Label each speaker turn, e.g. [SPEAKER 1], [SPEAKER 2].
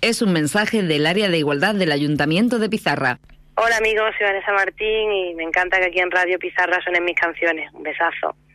[SPEAKER 1] Es un mensaje del área de igualdad del Ayuntamiento de Pizarra.
[SPEAKER 2] Hola amigos, soy Vanessa Martín y me encanta que aquí en Radio Pizarra suenen mis canciones. Un besazo.